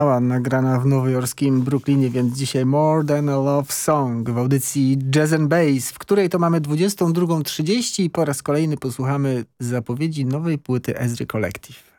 Nagrana w nowojorskim Brooklynie, więc dzisiaj More Than a Love Song w audycji Jazz and Bass, w której to mamy 22:30 i po raz kolejny posłuchamy zapowiedzi nowej płyty Ezry Collective.